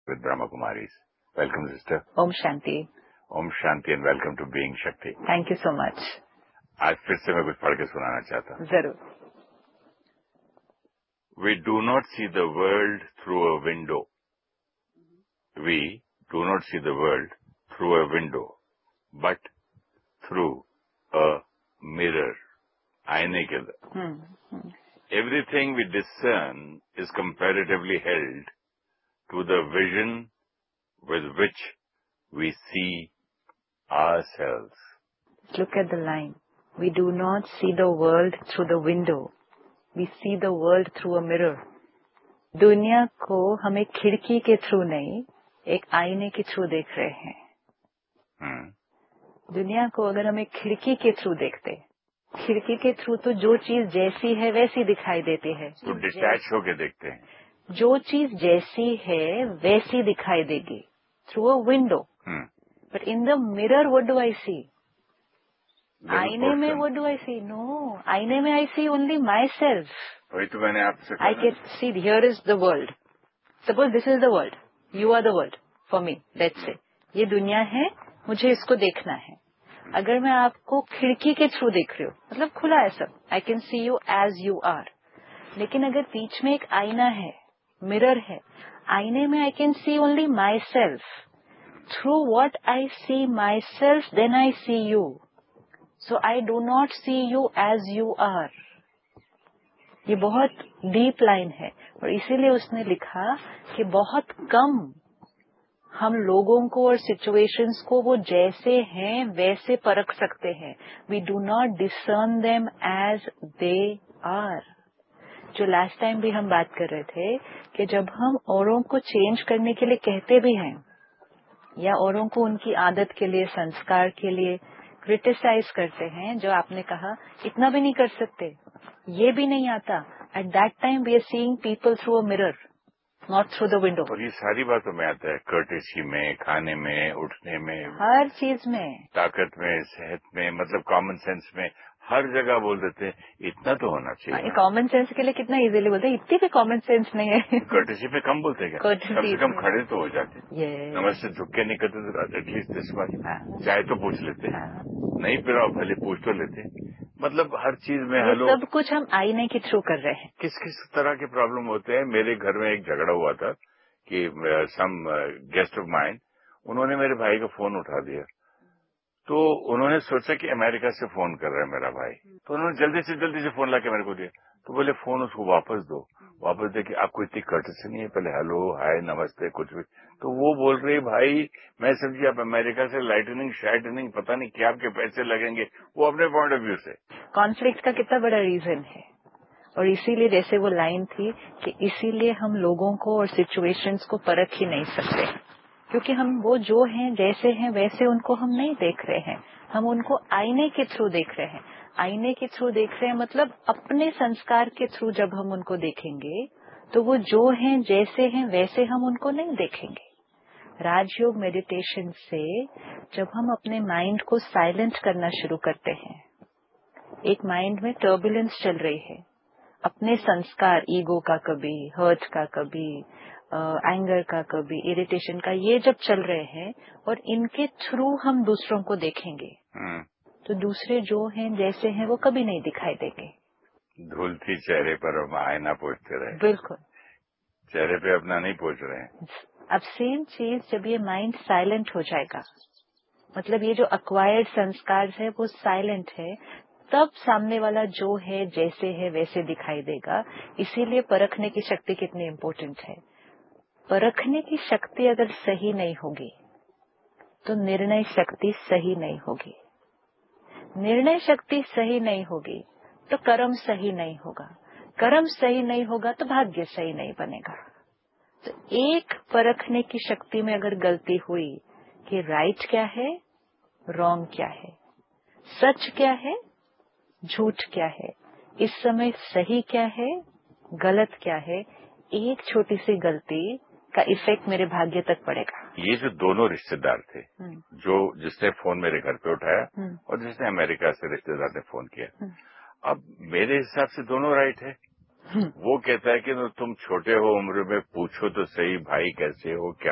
with Brahma Kumaris. Welcome, sister. Om Shanti. Om Shanti and welcome to Being Shakti. Thank you so much. आज फिर से मैं कुछ पढ़ के सुनाना चाहता हूँ. जरूर. We do not see the world through a window. We do not see the world through a window, but through a mirror. आईने के अंदर. Everything we discern is comparatively held to the vision with which we see ourselves. Look at the line. We do not see the world through the window. We see the world through a mirror. दुनिया को हम एक खिड़की के through नहीं, एक आईने के थ्रू देख रहे हैं. दुनिया को अगर हम एक खिड़की के थ्रू देखते, खिड़की के थ्रू तो जो चीज जैसी है वैसी दिखाई देती है. तो डिटैच होके देखते हैं. जो चीज जैसी है वैसी दिखाई देगी through a window. But in the mirror what do I सी? आईने में what do I C? No, आईने में आई सी ओनली माई सेल्फ. वही तो मैंने आपसे I can see here is the world. Suppose this is the world, you are the world for me. Let's say ये दुनिया है, मुझे इसको देखना है. अगर मैं आपको खिड़की के थ्रू देख रही हूँ, मतलब खुला है सब, I can see you as you are. लेकिन अगर बीच में एक आईना है, मिरर है, आईने में I can see only my self. Through what I C my self then I C you. So I do not C you as you are. ये बहुत डीप लाइन है और इसीलिए उसने लिखा कि बहुत कम हम लोगों को और सिचुएशंस को वो जैसे हैं वैसे परख सकते हैं. We do not discern them as they are. जो लास्ट टाइम भी हम बात कर रहे थे कि जब हम औरों को चेंज करने के लिए कहते भी हैं या औरों को उनकी आदत के लिए, संस्कार के लिए क्रिटिसाइज करते हैं, जो आपने कहा इतना भी नहीं कर सकते, ये भी नहीं आता, at that time we are seeing people through a mirror, not through the window. और ये सारी बातों में आता है, कर्टेसी में, खाने में, उठने में, हर चीज में, ताकत में, सेहत में, मतलब कॉमन सेंस में, हर जगह बोल देते हैं इतना तो होना चाहिए. कॉमन सेंस के लिए कितना इजीली बोलते हैं, इतनी भी कॉमन सेंस नहीं है. कर्टेसी पे कम बोलते हैं क्या? कम से कम खड़े तो हो जाते. नमस्ते झुक के नहीं करते तो एटलीस्ट दिस बात चाहे तो पूछ लेते हैं. नहीं पिराओ भले पूछ तो लेते. मतलब हर चीज में हेलो. सब कुछ हम आईने के थ्रू कर रहे हैं. किस किस तरह के प्रॉब्लम होते हैं. मेरे घर में एक झगड़ा हुआ था कि सम गेस्ट ऑफ माइन, उन्होंने मेरे भाई का फोन उठा दिया. तो उन्होंने सोचा कि अमेरिका से फोन कर रहा है मेरा भाई, तो उन्होंने जल्दी से फोन लाके मेरे को दिया. तो बोले फोन उसको वापस दो. वापस दे कि आपको इतनी कर्टसी नहीं है, पहले हेलो हाय नमस्ते कुछ भी. तो वो बोल रही भाई मैं समझी आप अमेरिका से लाइटनिंग शाइटनिंग पता नहीं क्या आपके पैसे लगेंगे. वो अपने पॉइंट ऑफ व्यू से. कॉन्फ्लिक्ट का कितना बड़ा रीजन है. और इसीलिए जैसे वो लाइन थी कि इसीलिए हम लोगों को और सिचुएशंस को परख ही नहीं सकते, क्योंकि हम वो जो हैं जैसे हैं वैसे उनको हम नहीं देख रहे हैं. हम उनको आईने के थ्रू देख रहे हैं. आईने के थ्रू देख रहे हैं मतलब अपने संस्कार के थ्रू जब हम उनको देखेंगे तो वो जो हैं जैसे हैं वैसे हम उनको नहीं देखेंगे. राजयोग मेडिटेशन से जब हम अपने माइंड को साइलेंट करना शुरू करते हैं, एक माइंड में टर्बुलेंस चल रही है, अपने संस्कार, ईगो का कभी, हर्ट का कभी, एंगर का कभी, इरिटेशन का, ये जब चल रहे हैं और इनके थ्रू हम दूसरों को देखेंगे तो दूसरे जो हैं जैसे हैं वो कभी नहीं दिखाई देंगे. धुलती चेहरे पर हम आईना पोंछते रहे. बिल्कुल. चेहरे पे अपना नहीं पोंछ रहे हैं. अब सेम चीज जब ये माइंड साइलेंट हो जाएगा, मतलब ये जो अक्वायर्ड संस्कार है वो साइलेंट है, तब सामने वाला जो है जैसे है वैसे दिखाई देगा. इसीलिए परखने की शक्ति कितनी इम्पोर्टेंट है. परखने की शक्ति अगर सही नहीं होगी तो निर्णय शक्ति सही नहीं होगी. निर्णय शक्ति सही नहीं होगी तो कर्म सही नहीं होगा. कर्म सही नहीं होगा तो भाग्य सही नहीं बनेगा. तो एक परखने की शक्ति में अगर गलती हुई कि राइट क्या है, रॉन्ग क्या है, सच क्या है, झूठ क्या है, इस समय सही क्या है, गलत क्या है, एक छोटी सी गलती का इफेक्ट मेरे भाग्य तक पड़ेगा. ये जो दोनों रिश्तेदार थे, जो जिसने फोन मेरे घर पे उठाया और जिसने अमेरिका से रिश्तेदार ने फोन किया, अब मेरे हिसाब से दोनों राइट है. वो कहता है कि तुम छोटे हो उम्र में, पूछो तो सही भाई कैसे हो, क्या